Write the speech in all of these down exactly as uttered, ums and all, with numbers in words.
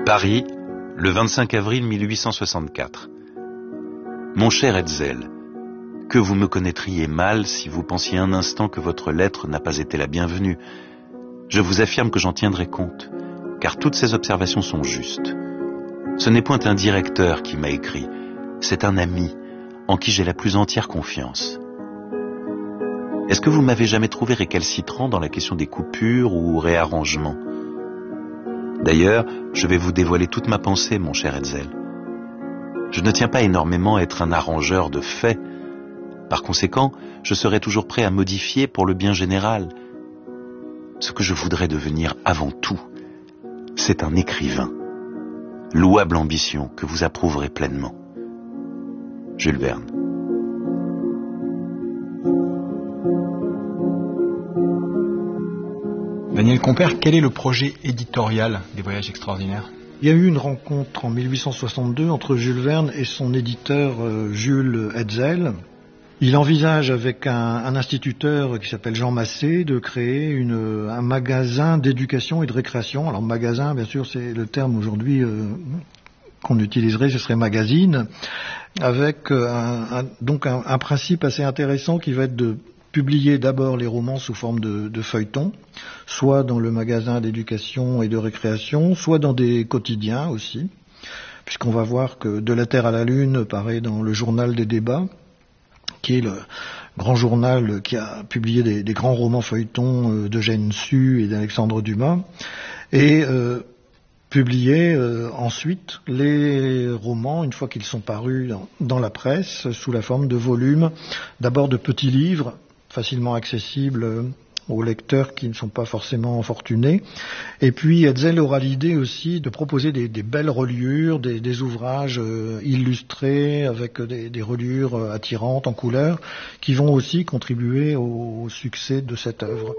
Paris, le vingt-cinq avril mille huit cent soixante-quatre. Mon cher Hetzel, que vous me connaîtriez mal si vous pensiez un instant que votre lettre n'a pas été la bienvenue. Je vous affirme que j'en tiendrai compte, car toutes ces observations sont justes. Ce n'est point un directeur qui m'a écrit, c'est un ami en qui j'ai la plus entière confiance. Est-ce que vous m'avez jamais trouvé récalcitrant dans la question des coupures ou réarrangements? D'ailleurs, je vais vous dévoiler toute ma pensée, mon cher Hetzel. Je ne tiens pas énormément à être un arrangeur de faits. Par conséquent, je serai toujours prêt à modifier pour le bien général. Ce que je voudrais devenir avant tout, c'est un écrivain. Louable ambition que vous approuverez pleinement. Jules Verne. Daniel Compère, quel est le projet éditorial des Voyages extraordinaires? Il y a eu une rencontre en mille huit cent soixante-deux entre Jules Verne et son éditeur euh, Jules Hetzel. Il envisage avec un, un instituteur qui s'appelle Jean Massé de créer une, un magasin d'éducation et de récréation. Alors magasin, bien sûr, c'est le terme aujourd'hui euh, qu'on utiliserait, ce serait magazine, avec euh, un, un, donc un, un principe assez intéressant qui va être de publier d'abord les romans sous forme de, de feuilletons, soit dans le magasin d'éducation et de récréation, soit dans des quotidiens aussi, puisqu'on va voir que De la Terre à la Lune paraît dans le journal des débats, qui est le grand journal qui a publié des, des grands romans feuilletons d'Eugène Sue et d'Alexandre Dumas, et euh, publier euh, ensuite les romans, une fois qu'ils sont parus dans, dans la presse, sous la forme de volumes, d'abord de petits livres, facilement accessibles aux lecteurs qui ne sont pas forcément fortunés. Et puis Hetzel aura l'idée aussi de proposer des, des belles reliures, des, des ouvrages euh, illustrés avec des, des reliures euh, attirantes en couleurs, qui vont aussi contribuer au, au succès de cette œuvre.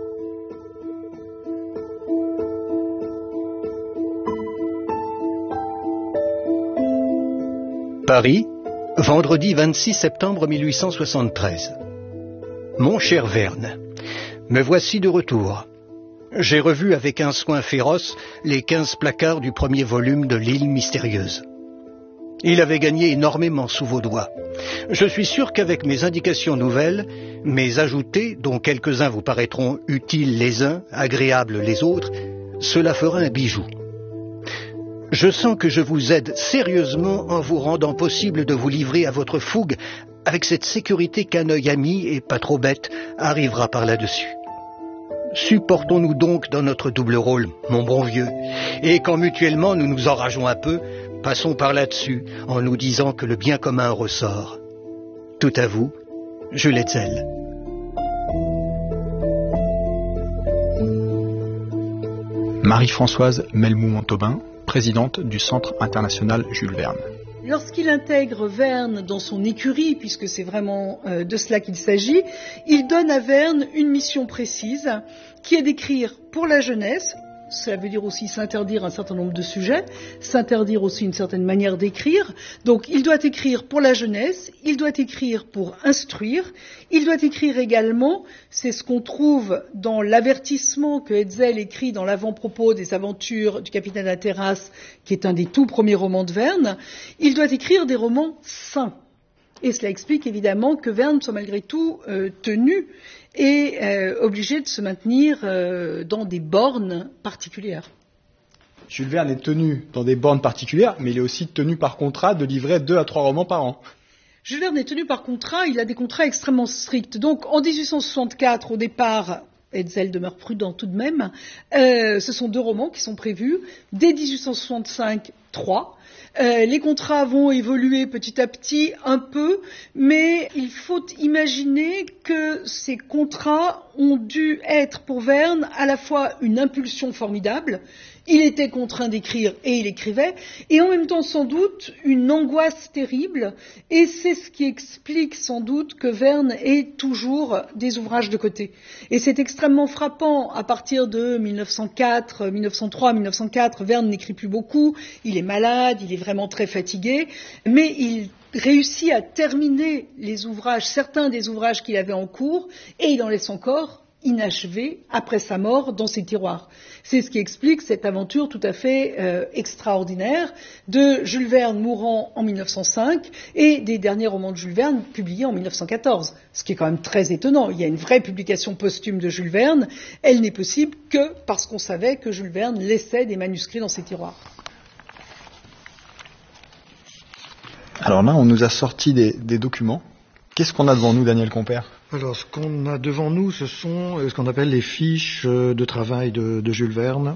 Paris, vendredi vingt-six septembre mille huit cent soixante-treize. Mon cher Verne, me voici de retour. J'ai revu avec un soin féroce les quinze placards du premier volume de L'île mystérieuse. Il avait gagné énormément sous vos doigts. Je suis sûr qu'avec mes indications nouvelles, mes ajoutés, dont quelques-uns vous paraîtront utiles les uns, agréables les autres, cela fera un bijou. Je sens que je vous aide sérieusement en vous rendant possible de vous livrer à votre fougue avec cette sécurité qu'un œil ami, et pas trop bête, arrivera par là-dessus. Supportons-nous donc dans notre double rôle, mon bon vieux, et quand mutuellement nous nous enrageons un peu, passons par là-dessus en nous disant que le bien commun ressort. Tout à vous, Jules Hetzel. Marie-Françoise Melmou-Montauban, présidente du Centre international Jules Verne. Lorsqu'il intègre Verne dans son écurie, puisque c'est vraiment euh, de cela qu'il s'agit, il donne à Verne une mission précise, qui est d'écrire pour la jeunesse. Cela veut dire aussi s'interdire un certain nombre de sujets, s'interdire aussi une certaine manière d'écrire. Donc il doit écrire pour la jeunesse, il doit écrire pour instruire, il doit écrire également, c'est ce qu'on trouve dans l'avertissement que Hetzel écrit dans l'avant-propos des aventures du capitaine Hatteras, qui est un des tout premiers romans de Verne, il doit écrire des romans sains. Et cela explique évidemment que Verne soit malgré tout euh, tenu et euh, obligé de se maintenir euh, dans des bornes particulières. Jules Verne est tenu dans des bornes particulières, mais il est aussi tenu par contrat de livrer deux à trois romans par an. Jules Verne est tenu par contrat, il a des contrats extrêmement stricts. Donc en dix-huit cent soixante-quatre, au départ, Hetzel demeure prudent tout de même, euh, ce sont deux romans qui sont prévus. Dès dix-huit cent soixante-cinq, trois. Euh, les contrats vont évoluer petit à petit un peu, mais il faut imaginer que ces contrats ont dû être pour Verne à la fois une impulsion formidable. Il était contraint d'écrire et il écrivait, et en même temps sans doute une angoisse terrible, et c'est ce qui explique sans doute que Verne ait toujours des ouvrages de côté. Et c'est extrêmement frappant, à partir de mille neuf cent quatre, mille neuf cent trois, mille neuf cent quatre, Verne n'écrit plus beaucoup, il est malade, il est vraiment très fatigué, mais il réussit à terminer les ouvrages, certains des ouvrages qu'il avait en cours, et il en laisse encore inachevée après sa mort dans ses tiroirs. C'est ce qui explique cette aventure tout à fait euh, extraordinaire de Jules Verne mourant en mille neuf cent cinq et des derniers romans de Jules Verne publiés en mille neuf cent quatorze. Ce qui est quand même très étonnant. Il y a une vraie publication posthume de Jules Verne. Elle n'est possible que parce qu'on savait que Jules Verne laissait des manuscrits dans ses tiroirs. Alors là, on nous a sorti des, des documents. Qu'est-ce qu'on a devant nous, Daniel Compère ? Alors, ce qu'on a devant nous, ce sont ce qu'on appelle les fiches de travail de, de Jules Verne,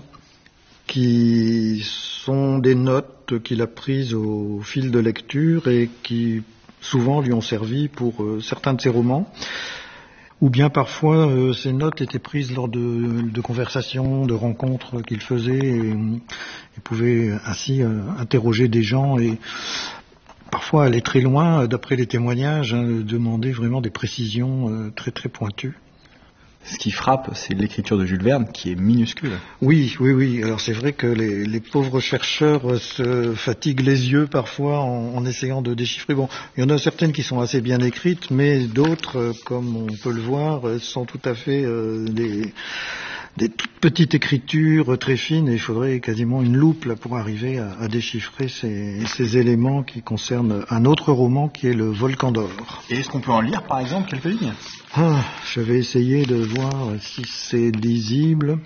qui sont des notes qu'il a prises au fil de lecture et qui souvent lui ont servi pour euh, certains de ses romans. Ou bien parfois, euh, ces notes étaient prises lors de, de conversations, de rencontres qu'il faisait, et il pouvait ainsi euh, interroger des gens et parfois aller très loin, d'après les témoignages, hein, demander vraiment des précisions euh, très très pointues. Ce qui frappe, c'est l'écriture de Jules Verne, qui est minuscule. Oui, oui, oui. Alors c'est vrai que les, les pauvres chercheurs se fatiguent les yeux parfois en, en essayant de déchiffrer. Bon, il y en a certaines qui sont assez bien écrites, mais d'autres, comme on peut le voir, sont tout à fait euh, des, des toutes petites écritures très fines, et il faudrait quasiment une loupe là, pour arriver à, à déchiffrer ces, ces éléments qui concernent un autre roman qui est Le Volcan d'or. Et est-ce qu'on peut en lire, par exemple, quelques lignes ? Ah, je vais essayer de voir si c'est lisible.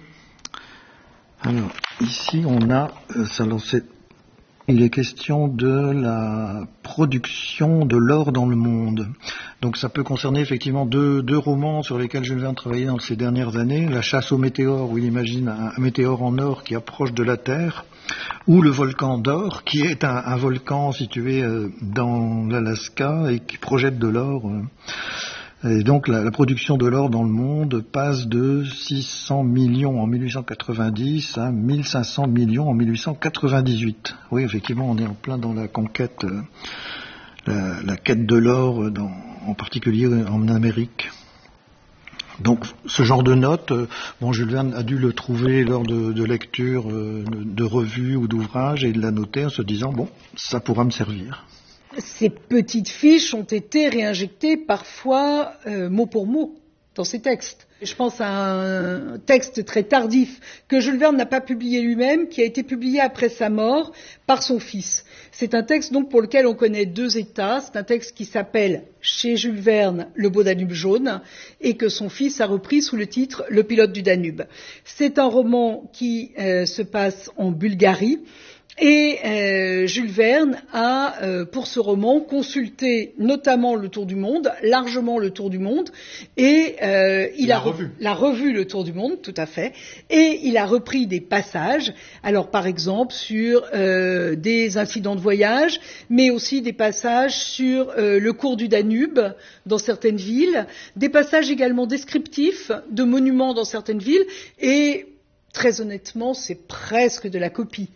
Alors, ici, on a, euh, ça, alors, c'est, il est question de la production de l'or dans le monde. Donc, ça peut concerner effectivement deux, deux romans sur lesquels Jules Verne travaillait dans ces dernières années. La chasse au météore, où il imagine un, un météore en or qui approche de la Terre, ou le volcan d'or, qui est un, un volcan situé euh, dans l'Alaska et qui projette de l'or. Euh, Et donc la, la production de l'or dans le monde passe de six cents millions en mille huit cent quatre-vingt-dix à mille cinq cents millions en mille huit cent quatre-vingt-dix-huit. Oui, effectivement, on est en plein dans la conquête, euh, la, la quête de l'or, dans, en particulier en Amérique. Donc ce genre de notes, euh, bon, Jules Verne a dû le trouver lors de, de lectures, euh, de, de revues ou d'ouvrages, et il l'a noté en se disant, bon, ça pourra me servir. Ces petites fiches ont été réinjectées parfois euh, mot pour mot dans ces textes. Je pense à un texte très tardif que Jules Verne n'a pas publié lui-même, qui a été publié après sa mort par son fils. C'est un texte donc pour lequel on connaît deux états. C'est un texte qui s'appelle chez Jules Verne Le beau Danube jaune et que son fils a repris sous le titre Le pilote du Danube. C'est un roman qui euh, se passe en Bulgarie. Et euh, Jules Verne a, euh, pour ce roman, consulté notamment le Tour du Monde, largement le Tour du Monde, et euh, il la a revue. la revue Le Tour du Monde, tout à fait, et il a repris des passages, alors par exemple sur euh, des incidents de voyage, mais aussi des passages sur euh, le cours du Danube dans certaines villes, des passages également descriptifs de monuments dans certaines villes, et très honnêtement, c'est presque de la copie.